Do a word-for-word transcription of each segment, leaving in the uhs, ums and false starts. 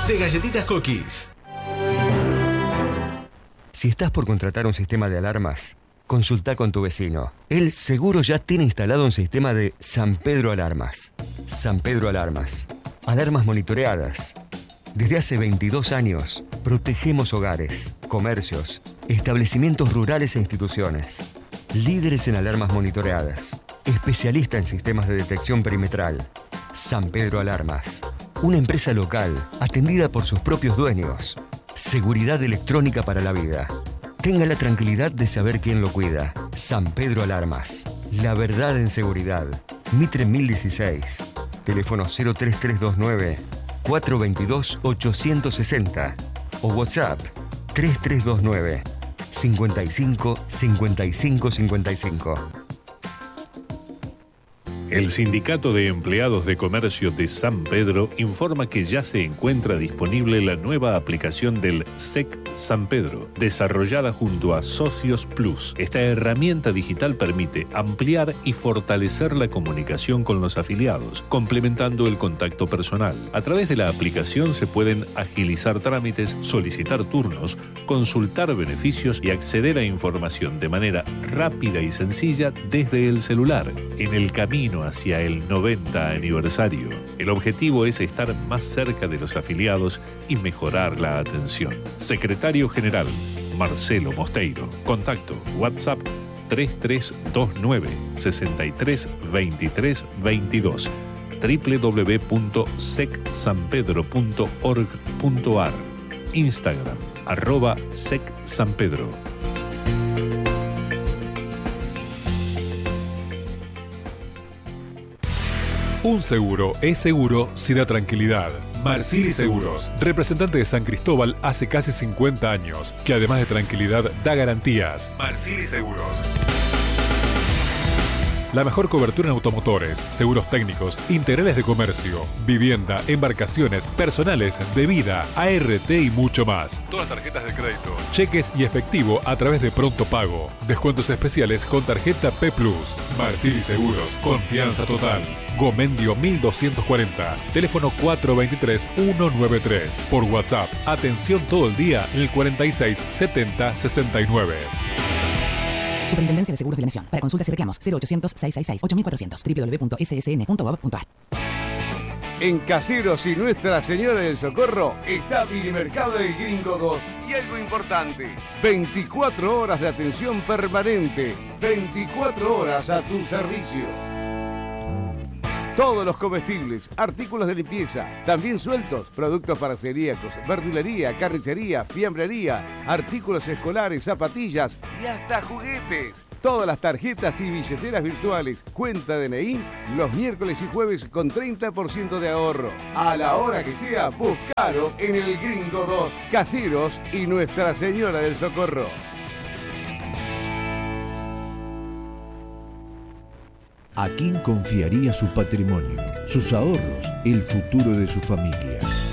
de Galletitas Cookies. Si estás por contratar un sistema de alarmas, consulta con tu vecino. Él seguro ya tiene instalado un sistema de San Pedro Alarmas. San Pedro Alarmas. Alarmas monitoreadas. Desde hace veintidós años, protegemos hogares, comercios, establecimientos rurales e instituciones. Líderes en alarmas monitoreadas. Especialista en sistemas de detección perimetral. San Pedro Alarmas. Una empresa local, atendida por sus propios dueños. Seguridad electrónica para la vida. Tenga la tranquilidad de saber quién lo cuida. San Pedro Alarmas. La verdad en seguridad. Mitre mil dieciséis. Teléfono cero tres tres dos nueve, cuatro dos dos, ocho seis cero o WhatsApp tres tres dos nueve, cinco cinco, cinco cinco cinco cinco. El Sindicato de Empleados de Comercio de San Pedro informa que ya se encuentra disponible la nueva aplicación del S E C San Pedro, desarrollada junto a Socios Plus. Esta herramienta digital permite ampliar y fortalecer la comunicación con los afiliados, complementando el contacto personal. A través de la aplicación se pueden agilizar trámites, solicitar turnos, consultar beneficios y acceder a información de manera rápida y sencilla desde el celular. En el camino hacia el noventa aniversario, el objetivo es estar más cerca de los afiliados y mejorar la atención. Secretario General Marcelo Mosteiro. Contacto WhatsApp tres tres dos nueve, seis tres dos tres dos dos, doble u doble u doble u punto sec san pedro punto org punto a r, Instagram arroba secsanpedro. Un seguro es seguro si da tranquilidad. Marsili Seguros, representante de San Cristóbal hace casi cincuenta años, que además de tranquilidad da garantías. Marsili Seguros. La mejor cobertura en automotores, seguros técnicos, integrales de comercio, vivienda, embarcaciones, personales, de vida, A R T y mucho más. Todas tarjetas de crédito, cheques y efectivo a través de Pronto Pago. Descuentos especiales con tarjeta P Plus. Marsili Seguros, confianza total. Gomendio mil doscientos cuarenta, teléfono cuatro dos tres, uno nueve tres. Por WhatsApp, atención todo el día en el cuarenta y seis, setenta, sesenta y nueve. Superintendencia de Seguros de la Nación. Para consultas y reclamos cero ochocientos, seiscientos sesenta y seis, ocho mil cuatrocientos, doble u doble u doble u punto s s n punto gov punto a r. En Caseros y Nuestra Señora del Socorro está Milimercado del Gringo dos. Y algo importante, veinticuatro horas de atención permanente, veinticuatro horas a tu servicio. Todos los comestibles, artículos de limpieza, también sueltos, productos para celíacos, verdulería, carnicería, fiambrería, artículos escolares, zapatillas y hasta juguetes. Todas las tarjetas y billeteras virtuales, cuenta D N I, los miércoles y jueves con treinta por ciento de ahorro. A la hora que sea, buscalo en el Gringo dos, Caseros y Nuestra Señora del Socorro. ¿A quién confiaría su patrimonio, sus ahorros, el futuro de su familia?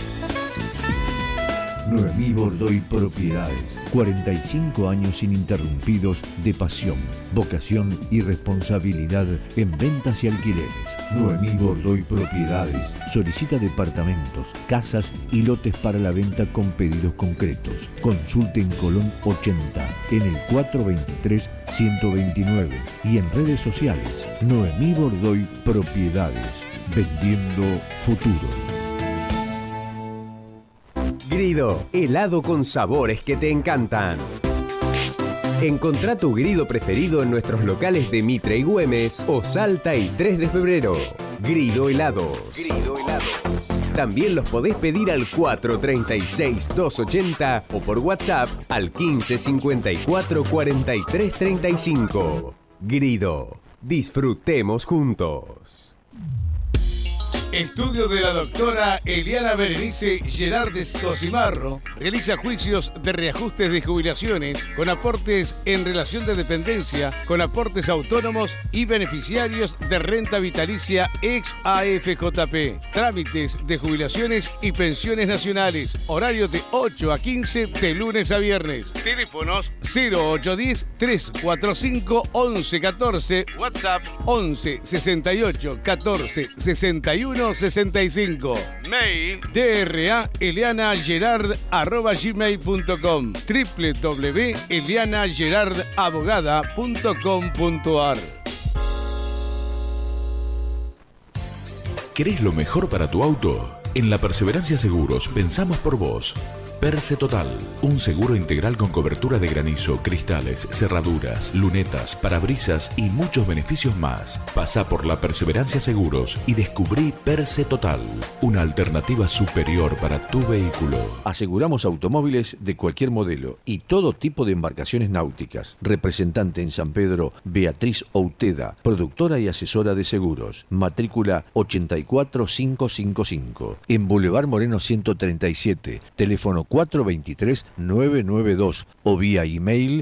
Noemí Bordoy Propiedades. cuarenta y cinco años ininterrumpidos de pasión, vocación y responsabilidad en ventas y alquileres. Noemí Bordoy Propiedades solicita departamentos, casas y lotes para la venta con pedidos concretos. Consulte en Colón ochenta, en el cuatro dos tres, ciento veintinueve y en redes sociales. Noemí Bordoy Propiedades, vendiendo futuro. Grido, helado con sabores que te encantan. Encontrá tu Grido preferido en nuestros locales de Mitre y Güemes o Salta y tres de febrero. Grido Helados. Grido Helados. También los podés pedir al cuatro tres seis, dos ocho cero o por WhatsApp al quince cincuenta y cuatro, cuarenta y tres treinta y cinco. Grido, disfrutemos juntos. Estudio de la doctora Eliana Berenice Gerardes Cosimarro realiza juicios de reajustes de jubilaciones con aportes en relación de dependencia, con aportes autónomos y beneficiarios de renta vitalicia ex A F J P. Trámites de jubilaciones y pensiones nacionales. Horario de ocho a quince de lunes a viernes. Teléfonos cero ocho uno cero, tres cuatro cinco, once catorce. WhatsApp once, sesenta y ocho, catorce, sesenta y uno. uno sesenta y cinco. Mail tra eliana gerard arroba gmail punto com w w w punto eliana gerard abogada punto com punto a r. ¿Querés lo mejor para tu auto? En La Perseverancia Seguros pensamos por vos. Perse Total, un seguro integral con cobertura de granizo, cristales, cerraduras, lunetas, parabrisas y muchos beneficios más. Pasá por La Perseverancia Seguros y descubrí Perse Total, una alternativa superior para tu vehículo. Aseguramos automóviles de cualquier modelo y todo tipo de embarcaciones náuticas. Representante en San Pedro, Beatriz Outeda, productora y asesora de seguros. Matrícula ochenta y cuatro mil quinientos cincuenta y cinco. En Boulevard Moreno ciento treinta y siete. Teléfono cuatro dos tres nueve nueve dos o vía email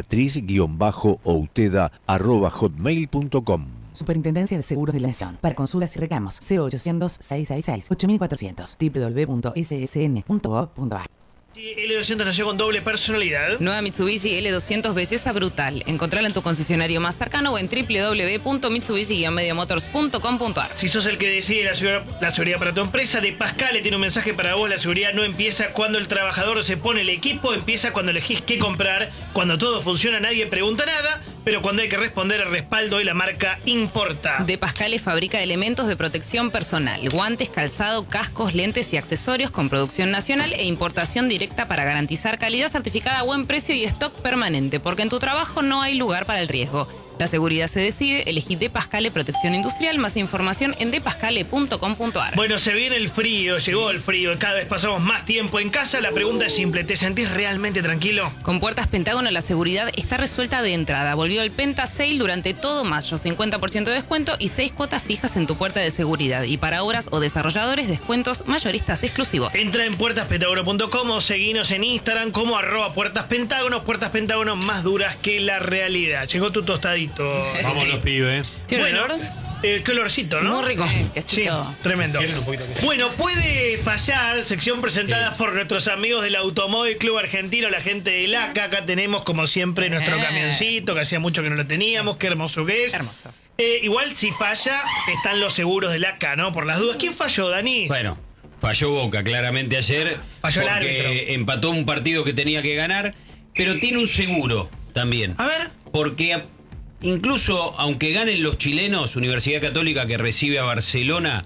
beatriz-outeda arroba hotmail punto com. Superintendencia de Seguros de la Nación. Para consultas y reclamos, cero ochocientos, seiscientos sesenta y seis, ocho mil cuatrocientos, w w w punto s s n punto gov punto a r. L doscientos nació con doble personalidad. Nueva Mitsubishi L doscientos, belleza brutal. Encontrala en tu concesionario más cercano o en w w w punto mitsubishi guion medio motors punto com punto a r. Si sos el que decide la seguridad, la seguridad para tu empresa, De Pascale tiene un mensaje para vos. La seguridad no empieza cuando el trabajador se pone el equipo, empieza cuando elegís qué comprar. Cuando todo funciona nadie pregunta nada, pero cuando hay que responder el respaldo y la marca importa. De Pascale fabrica elementos de protección personal, guantes, calzado, cascos, lentes y accesorios con producción nacional e importación directa para garantizar calidad certificada a buen precio y stock permanente, porque en tu trabajo no hay lugar para el riesgo. La seguridad se decide, elegí De Pascale Protección Industrial. Más información en de pascale punto com punto a r. Bueno, se viene el frío, llegó el frío, cada vez pasamos más tiempo en casa. La pregunta es simple, ¿te sentís realmente tranquilo? Con Puertas Pentágono la seguridad está resuelta de entrada. Volvió el Penta Sale durante todo mayo, cincuenta por ciento de descuento y seis cuotas fijas en tu puerta de seguridad. Y para obras o desarrolladores, descuentos mayoristas exclusivos. Entra en puertas pentágono punto com o seguinos en Instagram como arroba Puertas Pentágono. Puertas Pentágono más duras que la realidad. Llegó tu tostadito. Vamos los pibes. ¿Qué bueno, olor? Eh, qué olorcito, ¿no? Muy rico. Eh, quesito. Sí, tremendo. Bueno, puede fallar, sección presentada sí. por nuestros amigos del Automóvil Club Argentino, la gente del A C A. Acá tenemos, como siempre, nuestro eh. camioncito, que hacía mucho que no lo teníamos. Qué hermoso que es. Hermoso. Eh, igual, si falla, están los seguros del A C A, ¿no? Por las dudas. ¿Quién falló, Dani? Bueno, falló Boca, claramente, ayer. Falló el porque árbitro. Empató un partido que tenía que ganar, pero tiene un seguro también. A ver. Porque incluso aunque ganen los chilenos, Universidad Católica que recibe a Barcelona,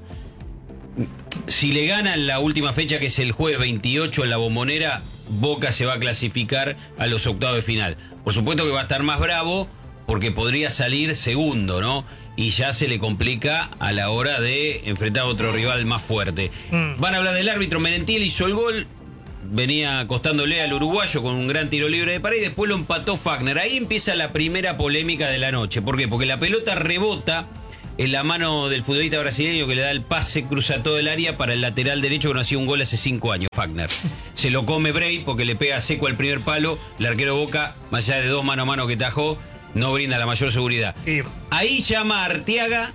si le ganan la última fecha, que es el jueves veintiocho en la Bombonera, Boca se va a clasificar a los octavos de final. Por supuesto que va a estar más bravo porque podría salir segundo, ¿no? Y ya se le complica a la hora de enfrentar a otro rival más fuerte. Mm. Van a hablar del árbitro. Merentiel hizo el gol, venía acostándole al uruguayo con un gran tiro libre de pared y después lo empató Fagner. Ahí empieza la primera polémica de la noche. ¿Por qué? Porque la pelota rebota en la mano del futbolista brasileño que le da el pase, cruza todo el área para el lateral derecho que no hacía un gol hace cinco años, Fagner. Se lo come Bray porque le pega seco al primer palo. El arquero Boca, más allá de dos mano a mano que tajó, no brinda la mayor seguridad. Sí. Ahí llama a Arteaga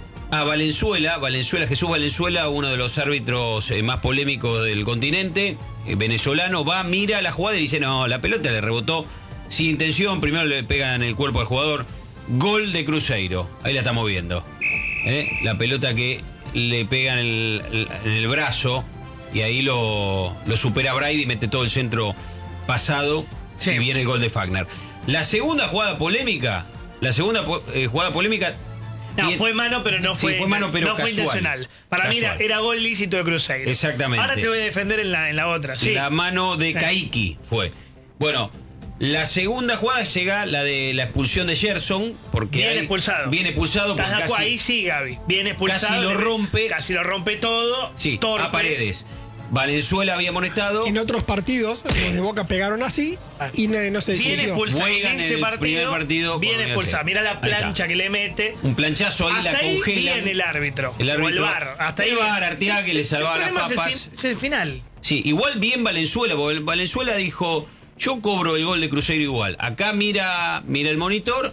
a Valenzuela, Valenzuela, Jesús Valenzuela, uno de los árbitros eh, más polémicos del continente, eh, venezolano, va, mira la jugada y dice, no, la pelota le rebotó sin intención, primero le pegan en el cuerpo al jugador, gol de Cruzeiro, ahí la estamos viendo, ¿eh? La pelota que le pega en el, en el brazo y ahí lo, lo supera Brady y mete todo el centro pasado, sí. Y viene el gol de Fagner. La segunda jugada polémica, la segunda eh, jugada polémica... No, fue mano, pero no fue, sí, fue, mano, pero no fue intencional. Para casual. mí era, era gol lícito de Cruzeiro. Exactamente. Ahora te voy a defender en la, en la otra. Sí. La mano de sí. Caiki fue. Bueno, la segunda jugada llega la de la expulsión de Gerson. Porque bien hay, expulsado. Bien expulsado. ¿Estás de acuerdo? Casi, ahí sí, Gaby. Bien expulsado. Casi lo rompe. Casi lo rompe todo. Sí, torpe. a Paredes. Valenzuela había amonestado. En otros partidos, sí. los de Boca pegaron así y no, no se bien expulsado en este el partido, partido. Bien expulsado. Mira la plancha que le mete. Un planchazo ahí, hasta la ahí congela. Bien el árbitro. El árbitro. O el VAR. Hasta el ahí VAR, Arteaga que le salvaba las papas. Es el, fin, es el final. Sí, igual bien Valenzuela, porque Valenzuela dijo, yo cobro el gol de Cruzeiro igual. Acá mira, mira el monitor,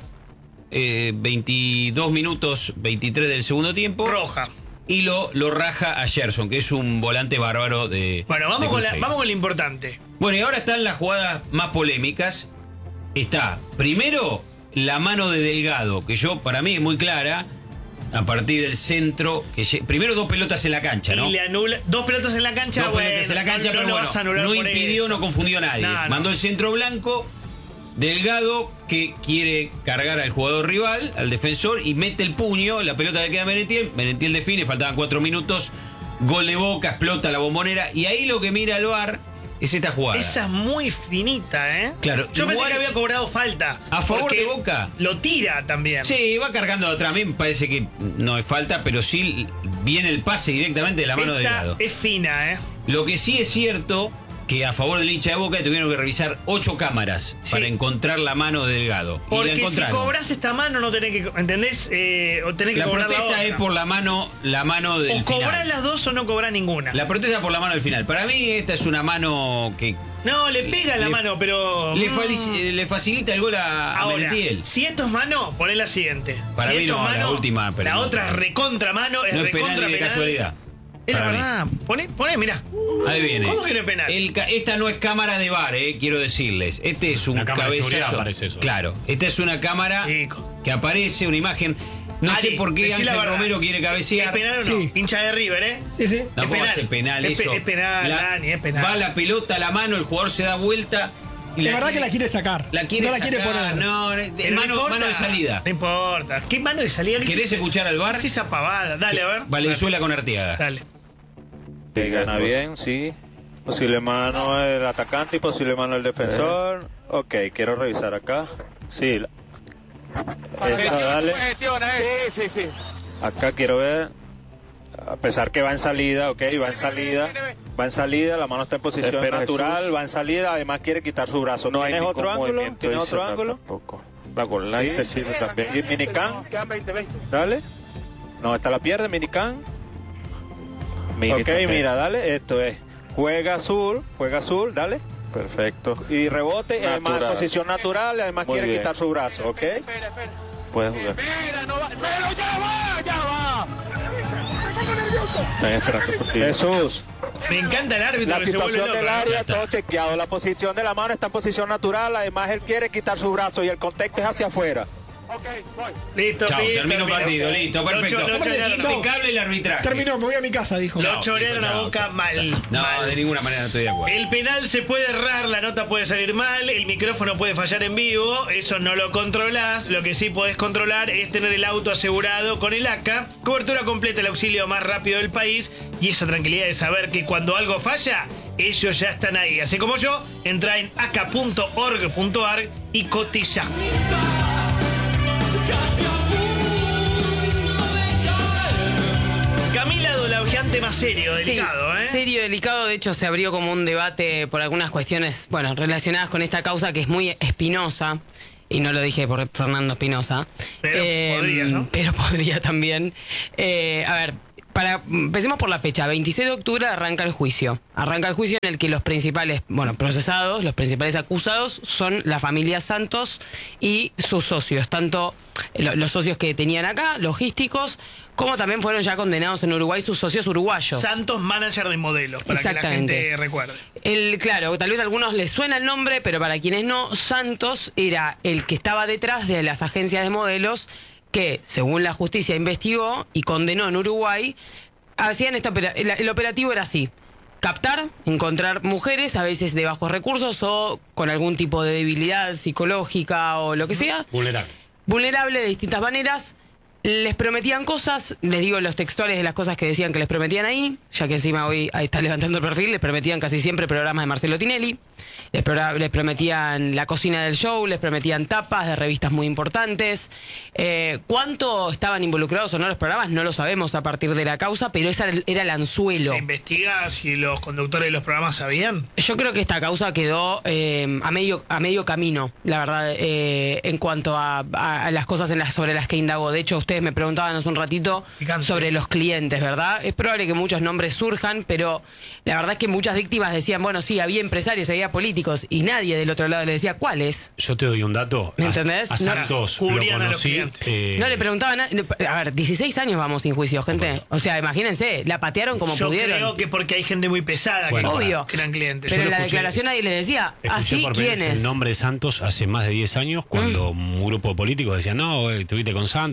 eh, veintidós minutos, veintitrés del segundo tiempo. Roja. Y lo, lo raja a Gerson, que es un volante bárbaro de. Bueno, vamos, de con, la, vamos con lo importante. Bueno, y ahora están las jugadas más polémicas. Está, primero, la mano de Delgado, que yo, para mí, es muy clara. A partir del centro, que lle- primero dos pelotas en la cancha, ¿no? Y le anula. Dos pelotas en la cancha, Dos bueno, pelotas en la cancha, no, pero no lo bueno, vas a anular no por impidió, eso. no confundió a nadie. No, no. Mandó el centro blanco, Delgado, que quiere cargar al jugador rival, al defensor, y mete el puño, la pelota le queda a Merentiel, Merentiel define, faltaban cuatro minutos, gol de Boca, explota la Bombonera, y ahí lo que mira el V A R es esta jugada. Esa es muy finita, ¿eh? Claro, Yo pensé igual- que había cobrado falta. A favor porque de Boca. Lo tira también. Sí, va cargando de atrás. A mí me parece que no es falta, pero sí viene el pase directamente de la mano de Esta Delgado. es fina, ¿eh? Lo que sí es cierto que a favor del hincha de Boca tuvieron que revisar ocho cámaras Sí. para encontrar la mano de Delgado. y la Porque si encontraron. cobras esta mano no tenés que. ¿Entendés? Eh, o tenés que La cobrar protesta la otra. es por la mano, la mano del O cobrás final. las dos o no cobrás ninguna. La protesta por la mano del final. Para mí esta es una mano que No, le pega la Le- mano, pero. le, mm, fali- eh, le facilita el gol a, a Ahora, Merentiel. si esto es mano, poné la siguiente. Para si mí esto no, es la mano, última, pero la no. otra es recontra mano, es No es penal recontra ni de penal. casualidad. Es la Para mí. verdad. Poné, poné, mirá. Ahí viene. ¿Cómo que no es penal? El ca- esta no es cámara de V A R, eh, quiero decirles. Este es un Una cámara de seguridad cabezazo. parece eso. Claro, esta es una cámara Chicos. que aparece, una imagen. No Ari, sé por qué decí la Ángel verdad. Romero quiere ¿Es cabecear. penal o no? Sí. Hincha de River, ¿eh? Sí, sí. No Es puedo penal. hacer penal Es pe- eso. es penal, Dani, es penal. Va la pelota a la mano, el jugador se da vuelta. Y La verdad que la quiere sacar. La quiere no la quiere sacar, poner. No, es Pero no mano, importa. mano de salida. No importa. ¿Qué mano de salida? ¿Qué ¿Querés es- escuchar al V A R? ¿Qué es esa pavada? Dale, a ver. Valenzuela con Arteaga. Dale. Que gana bien, sí. Posible mano el atacante y posible mano el defensor. Ok, quiero revisar acá. Sí. la- Esa, dale. Sí, sí, sí. Acá quiero ver. A pesar que va en salida, ok, va en salida. Va en salida, la mano está en posición Espera, natural, Jesús. va en salida, además quiere quitar su brazo. No hay ¿Tienes ningún otro ángulo? movimiento ¿Tienes otro adicional ángulo? tampoco. La gol line te sirve también. ¿Y Minican? Quedan veinte, veinte. Dale. No, esta la pierde, Minican. Mini Ok, también. mira, dale, esto es. Juega azul, juega azul, dale. Perfecto. Y rebote, y además Natural. posición natural, y además Muy quiere bien. quitar su brazo, ¿ok? Puedes jugar. Espera, no va. Pero ya va, ya va. Están esperando por ti. Jesús. Me encanta el árbitro La que se vuelve situación loco. del ¿no? área, todo chequeado. La posición de la mano está en posición natural, además él quiere quitar su brazo y el contexto es hacia afuera. Listo, Chao, listo, terminó listo. partido, listo, Lo perfecto. cho- lo chorearon. Impecable el arbitraje. Terminó, me voy a mi casa, dijo. Lo chorearon chao, a Boca chao. mal. No, mal. de ninguna manera no estoy de acuerdo. El penal se puede errar, la nota puede salir mal, el micrófono puede fallar en vivo, eso no lo controlás. Lo que sí podés controlar es tener el auto asegurado con el A C A, cobertura completa, el auxilio más rápido del país y esa tranquilidad de saber que cuando algo falla, ellos ya están ahí. Así como yo, entra en aca punto org punto ar y cotiza. Camila Dolaugiante más serio, delicado, Sí, ¿eh? serio, delicado. De hecho, se abrió como un debate por algunas cuestiones, bueno, relacionadas con esta causa que es muy espinosa. Y no lo dije por Fernando Espinosa. Pero podría, ¿no? Pero podría también. Eh, a ver, para, empecemos por la fecha. veintiséis de octubre arranca el juicio. Arranca el juicio en el que los principales, bueno, procesados, los principales acusados son la familia Santos y sus socios. Tanto lo- los socios que tenían acá, logísticos, como también fueron ya condenados en Uruguay sus socios uruguayos. Santos, manager de modelos, para que la Exactamente. gente recuerde. El, claro, tal vez a algunos les suena el nombre, pero para quienes no, Santos era el que estaba detrás de las agencias de modelos que, según la justicia, investigó y condenó en Uruguay. Hacían esta opera- el, el operativo era así: captar, encontrar mujeres, a veces de bajos recursos o con algún tipo de debilidad psicológica o lo que sea, Vulnerable. vulnerable de distintas maneras. Les prometían cosas, les digo los textuales de las cosas que decían que les prometían ahí, ya que encima hoy ahí está levantando el perfil, les prometían casi siempre programas de Marcelo Tinelli, les, pro- les prometían la cocina del show, les prometían tapas de revistas muy importantes. Eh, ¿Cuánto estaban involucrados o no los programas? No lo sabemos a partir de la causa, pero ese era el- era el anzuelo. ¿Se investiga si los conductores de los programas sabían? Yo creo que esta causa quedó eh, a medio a medio camino, la verdad, eh, en cuanto a, a- a las cosas en las, sobre las que indagó. De hecho, ustedes me preguntaban hace un ratito Picante. sobre los clientes, ¿verdad? Es probable que muchos nombres surjan, pero la verdad es que muchas víctimas decían, bueno, sí, había empresarios, había políticos, y nadie del otro lado le decía cuáles. Yo te doy un dato. ¿Me A- entendés? A No- Santos lo Cubrían a los conocí. clientes. eh, No le preguntaban nada. A ver, dieciséis años vamos sin juicio, gente. O sea, imagínense, la patearon como Yo pudieron. creo que porque hay gente muy pesada Bueno, que, Obvio. que eran clientes. Pero Yo en lo la escuché- declaración nadie le decía, Escuché así, por primera ¿quién vez es? el nombre de Santos hace más de diez años, cuando Mm. un grupo de políticos decían, no, eh, estuviste con Santos, sí, Santos.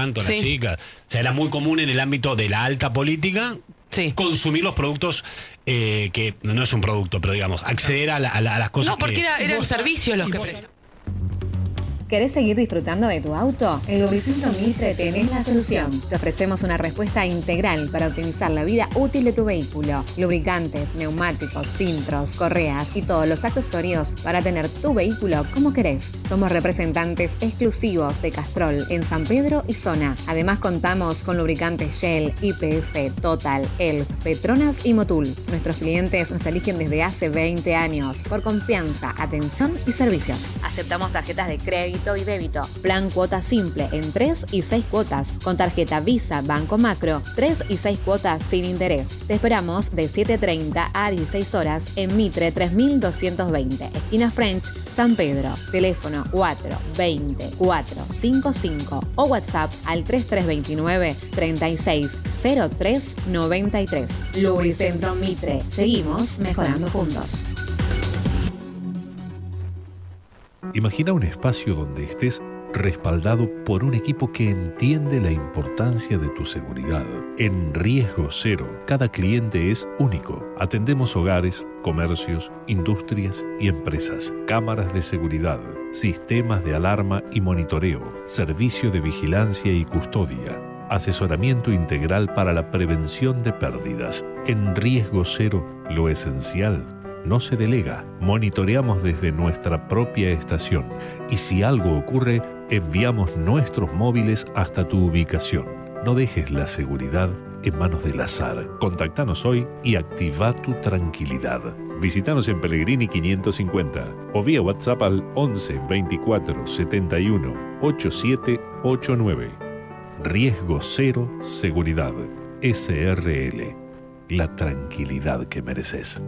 tanto, Sí. las chicas. O sea, era muy común en el ámbito de la alta política consumir los productos eh, que no es un producto, pero digamos, acceder a, la- a la- a las cosas No, porque que... era- eran servicios los que prestan. ¿Querés seguir disfrutando de tu auto? En Lubricentro Mitre tenés la solución. Te ofrecemos una respuesta integral para optimizar la vida útil de tu vehículo. Lubricantes, neumáticos, filtros, correas y todos los accesorios para tener tu vehículo como querés. Somos representantes exclusivos de Castrol en San Pedro y zona. Además contamos con lubricantes Shell, Y P F, Total, Elf, Petronas y Motul. Nuestros clientes nos eligen desde hace veinte años por confianza, atención y servicios. Aceptamos tarjetas de crédito y débito. Plan cuota simple en tres y seis cuotas. Con tarjeta Visa Banco Macro, tres y seis cuotas sin interés. Te esperamos de siete treinta a dieciséis horas en Mitre tres mil doscientos veinte, esquina French, San Pedro. Teléfono cuatro veinte cuatro cincuenta y cinco o WhatsApp al treinta y tres veintinueve treinta y seis cero tres noventa y tres. Lubricentro Mitre. Seguimos mejorando juntos. Imagina un espacio donde estés respaldado por un equipo que entiende la importancia de tu seguridad. En Riesgo Cero, cada cliente es único. Atendemos hogares, comercios, industrias y empresas, cámaras de seguridad, sistemas de alarma y monitoreo, servicio de vigilancia y custodia, asesoramiento integral para la prevención de pérdidas. En Riesgo Cero, lo esencial no se delega. Monitoreamos desde nuestra propia estación y si algo ocurre, enviamos nuestros móviles hasta tu ubicación. No dejes la seguridad en manos del azar. Contactanos hoy y activa tu tranquilidad. Visítanos en Pellegrini quinientos cincuenta o vía WhatsApp al once veinticuatro setenta y uno ochenta y siete ochenta y nueve. Riesgo Cero Seguridad. S R L. La tranquilidad que mereces.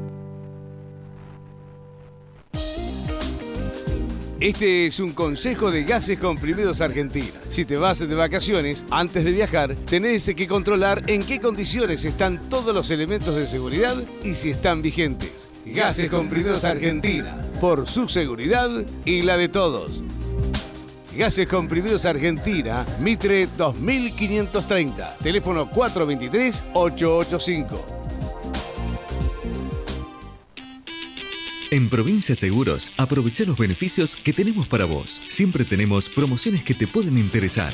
Este es un consejo de Gases Comprimidos Argentina. Si te vas de vacaciones, antes de viajar, tenés que controlar en qué condiciones están todos los elementos de seguridad y si están vigentes. Gases Comprimidos Argentina, por su seguridad y la de todos. Gases Comprimidos Argentina, Mitre dos mil quinientos treinta, teléfono cuatro veintitrés ochocientos ochenta y cinco. En Provincia Seguros, aprovecha los beneficios que tenemos para vos. Siempre tenemos promociones que te pueden interesar.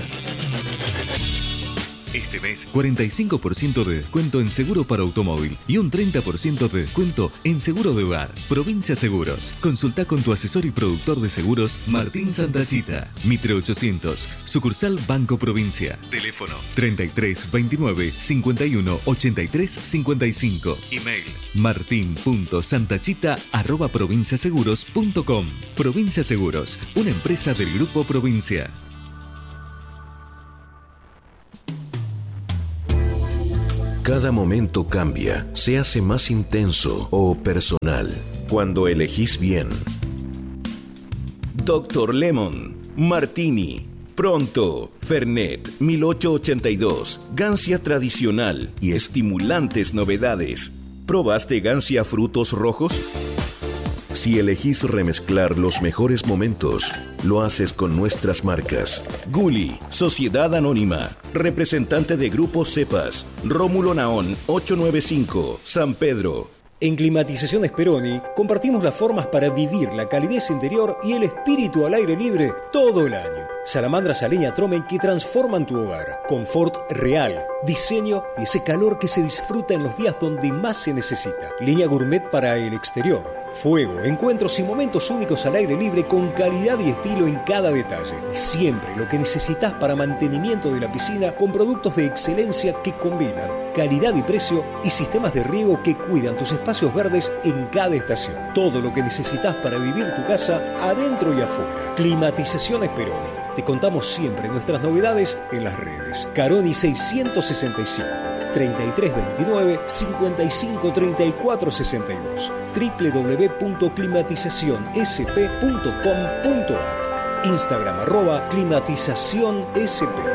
Este mes, cuarenta y cinco por ciento de descuento en seguro para automóvil y un treinta por ciento de descuento en seguro de hogar. Provincia Seguros. Consulta con tu asesor y productor de seguros, Martín Santachita. Mitre ochocientos, sucursal Banco Provincia. Teléfono treinta y tres veintinueve cincuenta y uno ochenta y tres cincuenta y cinco. Email martin punto santachita arroba provinciaseguros punto com. Provincia Seguros, una empresa del Grupo Provincia. Cada momento cambia, se hace más intenso o personal cuando elegís bien. Doctor Lemon, Martini, Pronto, Fernet mil ochocientos ochenta y dos, Gancia tradicional y estimulantes novedades. ¿Probaste Gancia frutos rojos? Si elegís remezclar los mejores momentos, lo haces con nuestras marcas. Gulli, Sociedad Anónima, representante de Grupo Cepas, Rómulo Naón ochocientos noventa y cinco, San Pedro. En Climatizaciones Peroni compartimos las formas para vivir la calidez interior y el espíritu al aire libre todo el año. Salamandras a leña Tromen que transforman tu hogar. Confort real, diseño y ese calor que se disfruta en los días donde más se necesita. Línea gourmet para el exterior. Fuego, encuentros y momentos únicos al aire libre con calidad y estilo en cada detalle. Y siempre lo que necesitas para mantenimiento de la piscina con productos de excelencia que combinan calidad y precio y sistemas de riego que cuidan tus espacios verdes en cada estación. Todo lo que necesitas para vivir tu casa adentro y afuera. Climatizaciones Peroni. Te contamos siempre nuestras novedades en las redes. Caroni seiscientos sesenta y cinco, treinta y tres veintinueve, cincuenta y cinco treinta y cuatro sesenta y dos, doble u doble u doble u punto climatización s p punto com punto a r, Instagram arroba climatización s p.